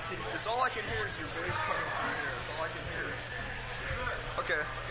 It's all I can hear is your voice coming through here. It's all I can hear. Okay.